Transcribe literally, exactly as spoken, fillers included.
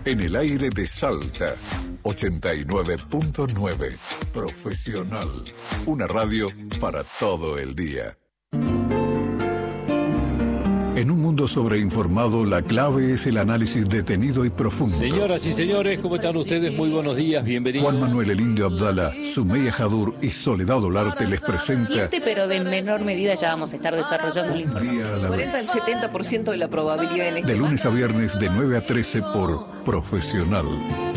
En el aire de Salta, ochenta y nueve punto nueve. Profesional. Una radio para todo el día. En un mundo sobreinformado, la clave es el análisis detenido y profundo. Señoras y señores, ¿cómo están ustedes? Muy buenos días, bienvenidos. Juan Manuel El Indio Abdala, Sumeya Jadur y Soledad Olarte les presenta... Siete, pero de menor medida ya vamos a estar desarrollando el informe. Día a la cuarenta vez. al setenta por ciento de la probabilidad en este De lunes a viernes de nueve a trece por Profesional.